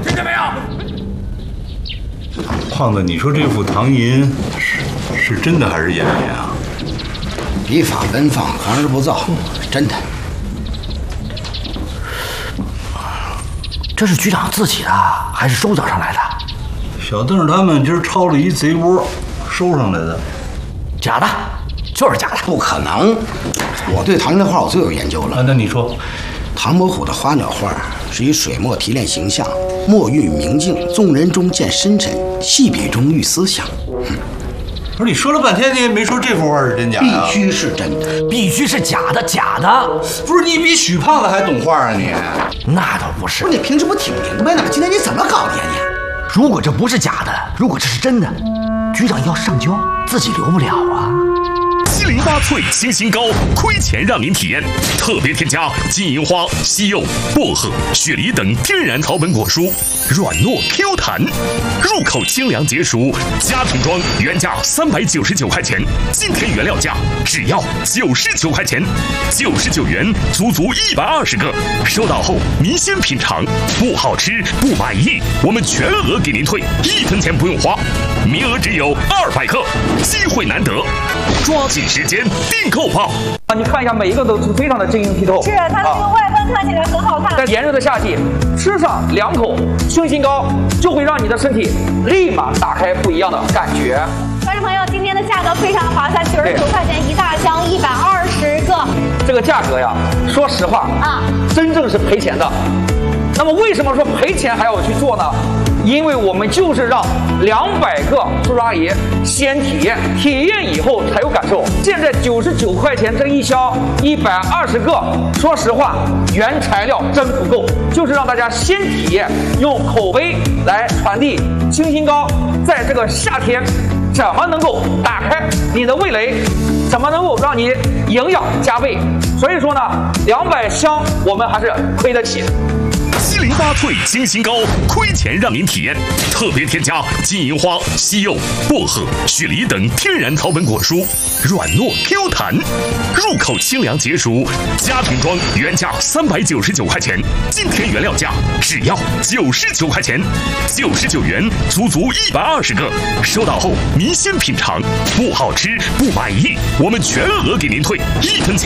听见没有？ 胖子，你说这副唐银是真的还是演员啊？ 依法奔放，防而不造，真的。 这是局长自己的还是收缴上来的？ 小邓他们今儿抄了一贼窝，收上来的。 假的，就是假的。 不可能！我对唐人的画我最有研究了。 那你说， 唐伯虎的花鸟画是以水墨提炼形象，墨韵明净，纵人中见深沉，细笔中寓思想。 不是你说了半天，你也没说这幅画是真假的。 必须是真的， 必须是假的，假的。 不是你比许胖子还懂画啊你？ 那倒不是。 不是你平时不挺明白的吗？今天你怎么搞的呀你？ 如果这不是假的，如果这是真的，局长要上交，自己留不了啊。 708萃清新膏，亏钱让您体验。特别添加金银花、西柚、薄荷、雪梨等天然草本果蔬，软糯 Q 弹，入口清凉解暑。家庭装原价399块钱，今天原料价只要99块钱，99元足120个。收到后您先品尝，不好吃不满意，我们全额给您退，1分钱不用花。名额只有200克，机会难得，抓紧时间订购吧！ 你看一下，每一个都是非常的晶莹剔透。 是它这个外观看起来很好看。 在炎热的夏季，吃上2口清新膏，就会让你的身体立马打开不一样的感觉。 观众朋友，今天的价格非常划算，99块钱一大箱，120个。 这个价格呀，说实话啊，真正是赔钱的。那么为什么说赔钱还要去做呢？因为我们就是让200个叔叔阿姨先体验，体验以后才有感受。现在99块钱这一箱120个，说实话，原材料真不够，就是让大家先体验，用口碑来传递清新膏在这个夏天怎么能够打开你的味蕾，怎么能够让你营养加倍。所以说呢，200箱我们还是亏得起。 708萃清新膏，亏钱让您体验。特别添加金银花、西柚、薄荷、雪梨等天然草本果蔬，软糯 Q 弹，入口清凉解暑。家庭装原价399块钱，今天原料价只要99块钱，99元足120个。收到后您先品尝，不好吃不满意，我们全额给您退，1分钱